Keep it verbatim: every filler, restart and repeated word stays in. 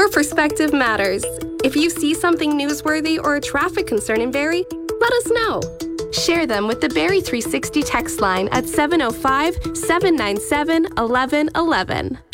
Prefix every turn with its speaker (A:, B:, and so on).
A: Your perspective matters. If you see something newsworthy or a traffic concern in Barrie, let us know. Share them with the Barrie three sixty text line at seven oh five, seven nine seven, one one one one.